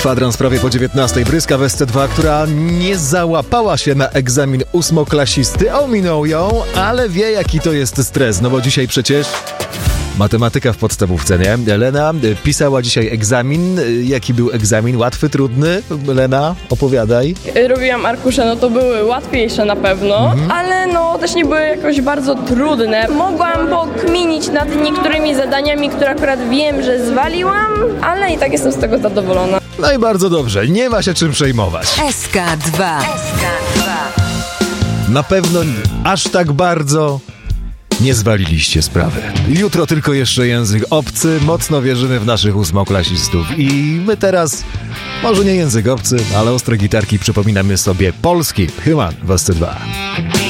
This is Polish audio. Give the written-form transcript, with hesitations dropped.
Kwadrans prawie po 19. Bryska w SC2, która nie załapała się na egzamin ósmoklasisty. Ominął ją, ale wie, jaki to jest stres. No bo dzisiaj przecież matematyka w podstawówce, nie? Lena pisała dzisiaj egzamin. Jaki był egzamin? Łatwy, trudny? Lena, opowiadaj. Robiłam arkusze, no to były łatwiejsze na pewno, ale no też nie były jakoś bardzo trudne. Mogłam pokminić nad niektórymi zadaniami, które akurat wiem, że zwaliłam, ale i tak jestem z tego zadowolona. No i bardzo dobrze, nie ma się czym przejmować. SK2. Na pewno aż tak bardzo nie zwaliliście sprawy. Jutro tylko jeszcze język obcy. Mocno wierzymy w naszych ósmoklasistów. I my teraz, może nie język obcy, ale ostre gitarki przypominamy sobie polski Human w SC2.